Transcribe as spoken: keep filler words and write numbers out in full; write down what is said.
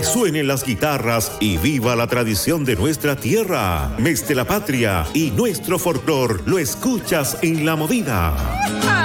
Que suenen las guitarras y viva la tradición de nuestra tierra. Mes de la patria y nuestro folclor lo escuchas en La Movida.